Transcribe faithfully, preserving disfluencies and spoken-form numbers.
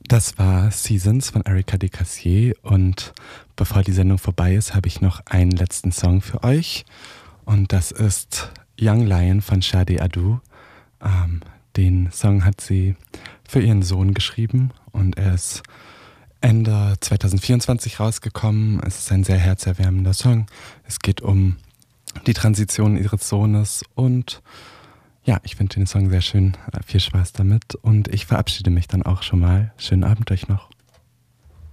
Das war Seasons von Erika de Cassier und bevor die Sendung vorbei ist, habe ich noch einen letzten Song für euch und das ist Young Lion von Shadi Adu. Ähm, den Song hat sie für ihren Sohn geschrieben und er ist Ende zwanzig vierundzwanzig rausgekommen. Es ist ein sehr herzerwärmender Song. Es geht um die Transition ihres Sohnes und ja, ich finde den Song sehr schön. Viel Spaß damit und ich verabschiede mich dann auch schon mal. Schönen Abend euch noch.